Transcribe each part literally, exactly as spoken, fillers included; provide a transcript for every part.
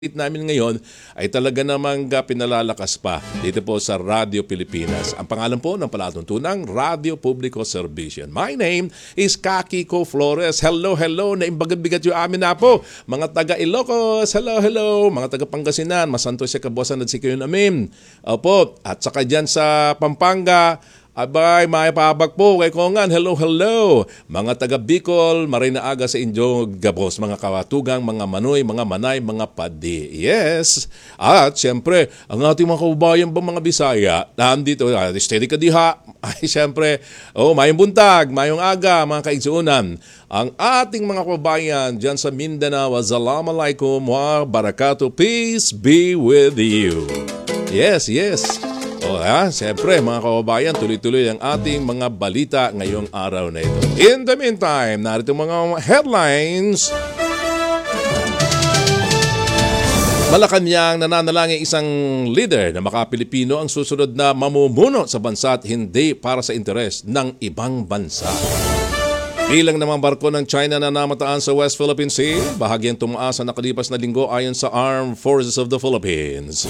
namin ngayon ay talaga namang uh, pinalalakas pa dito po sa Radio Pilipinas. Ang pangalan po ng palatuntunang Radio Publico Servicio. My name is Kakiko Flores. Hello, hello. Naimbagat-bigat yung amin na po. Mga taga Ilocos, hello, hello. Mga taga Pangasinan, masanto siya kabuasan at sikayo namin. Opo, at saka dyan sa Pampanga, abay, may pabag po kay Kongan. Hello, hello. Mga taga Bicol, maray na aga sa inyo gabos, mga kawatugang, mga manoy, mga manay, mga padi. Yes. At siyempre, ang ating mga kaubayan ba mga Bisaya, nandito, uh, steady ka diha. Ay, siyempre, oh, mayong buntag, mayong aga, mga kaigsuunan. Ang ating mga kaubayan dyan sa Mindanao, assalamualaikum wa barakatuh. Peace be with you. Yes, yes. O ha, siyempre mga kababayan, tuloy-tuloy ang ating mga balita ngayong araw na ito. In the meantime, narito mga headlines. Malacanang nananalangin isang leader na maka-Pilipino ang susunod na mamumuno sa bansa at hindi para sa interes ng ibang bansa. Bilang namang barko ng China na namataan sa West Philippine Sea, bahagyang tumaas sa nakalipas na linggo ayon sa Armed Forces of the Philippines.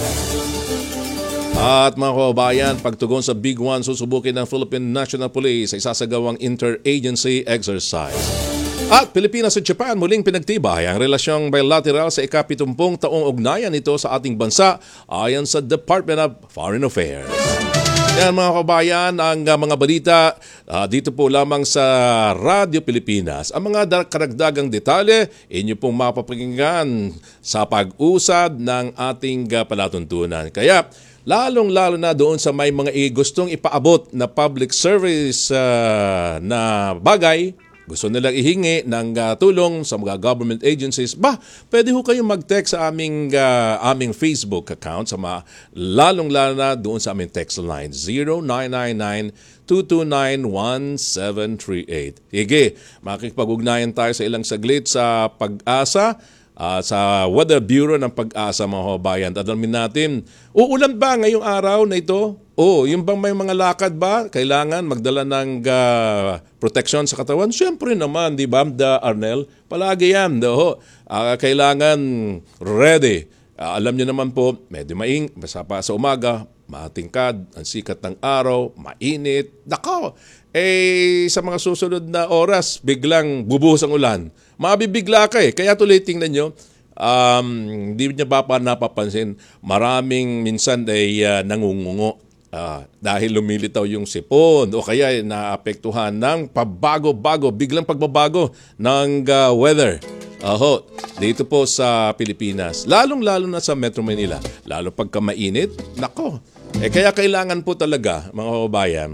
At mga kababayan, pagtugon sa Big One, susubukin ng Philippine National Police sa isasagawang interagency exercise. At Pilipinas at Japan muling pinagtibay ang relasyong bilateral sa ikapitumpung taong ugnayan nito sa ating bansa ayon sa Department of Foreign Affairs. Yan mga kababayan, ang uh, mga balita uh, dito po lamang sa Radio Pilipinas. Ang mga karagdagang detalye, inyo pong mapapakinggan sa pag-usad ng ating uh, palatuntunan. Kaya, lalong-lalo na doon sa may mga gustong ipaabot na public service uh, na bagay, gusto nilang ihingi ng uh, tulong sa mga government agencies, bah, pwede ho kayong mag-text sa aming, uh, aming Facebook account, sa mga, lalong-lalo na doon sa aming text line, zero nine nine nine, two two nine, one seven three eight. Sige, makikipag-ugnayan tayo sa ilang saglit sa Pag-asa, Uh, sa Weather Bureau ng Pag-asa mga kababayan. At alamin natin, uulan ba ngayong araw na ito? O, yung bang may mga lakad ba? Kailangan magdala ng uh, protection sa katawan? Siyempre naman, di ba, da Arnel? Palagi yan. Do, uh, kailangan ready. Uh, alam nyo naman po, medyo maing, basta pa sa umaga, matingkad, ang sikat ng araw, mainit. Nako, eh sa mga susunod na oras, biglang bubuhos ang ulan. Mabibigla ka eh. Kaya tuloy tingnan nyo, um, hindi niya ba pa napapansin, maraming minsan ay uh, nangungungo uh, dahil lumilitaw yung sipon o kaya ay naapektuhan ng pabago-bago, biglang pagbabago ng uh, weather. Aho, dito po sa Pilipinas, lalong-lalo na sa Metro Manila, lalo pagka mainit, nako. Eh kaya kailangan po talaga, mga kababayan,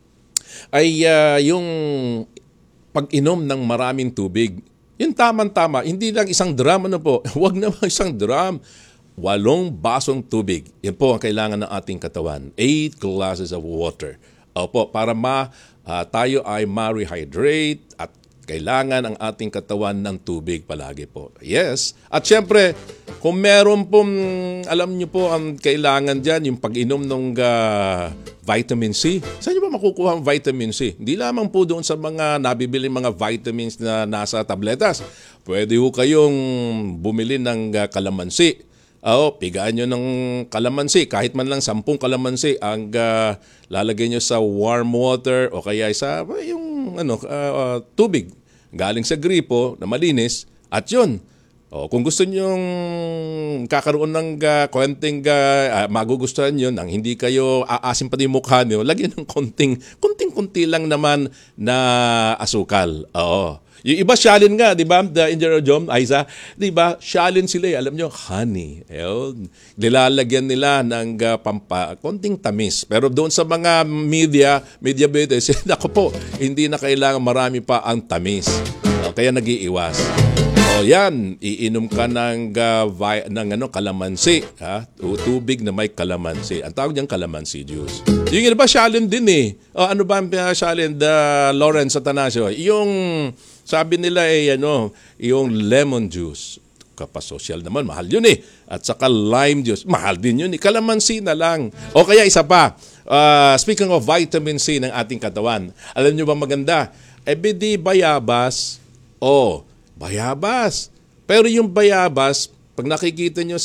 ay uh, yung pag-inom ng maraming tubig. Yung tamang-tama, hindi lang isang drum, ano po, huwag naman isang drum, walong basong tubig. Yan po ang kailangan ng ating katawan. Eight glasses of water. Opo, para ma, uh, tayo ay ma-rehydrate at kailangan ang ating katawan ng tubig palagi po. Yes. At syempre, kung meron pong, alam nyo po, ang kailangan dyan, yung pag-inom ng uh, vitamin C. Saan nyo ba makukuha ang vitamin C? Hindi lamang po doon sa mga nabibili mga vitamins na nasa tabletas. Pwede ho kayong bumili ng uh, kalamansi. Oo, pigaan nyo ng kalamansi. Kahit man lang sampung kalamansi ang uh, lalagay nyo sa warm water o kaya sa yung ano, uh, uh, tubig galing sa gripo na malinis. At yun, o, kung gusto nyong kakaroon ng uh, konting uh, uh, magugustuhan nyo nang hindi kayo aasim pati yung mukha nyo, lagyan ng konting, konting-kunti lang naman na asukal. Oo. Yung iba, shalin nga, di ba? The Engineer John, Aiza, di ba? Shalin sila, eh. Alam nyo, honey. Ayun. Nilalagyan nila ng uh, pampa, konting tamis. Pero doon sa mga media, media betes, ako po, hindi na kailangan marami pa ang tamis. O, kaya nag-iiwas. O yan, iinom ka ng, uh, vi- ng ano, kalamansi. Ha? Tubig na may kalamansi. Ang tawag niyang kalamansi juice. Yung iba, shalin din eh. O, ano ba ang uh, shalin? The Lawrence Atanasio. Yung sabi nila eh, ano, yung lemon juice. Kapasosyal naman, mahal yun eh. At saka lime juice, mahal din yun eh. Kalamansi na lang. O kaya isa pa, uh, speaking of vitamin C ng ating katawan, alam nyo ba maganda? E di bayabas. O, bayabas. Pero yung bayabas, Pag nakikita nyo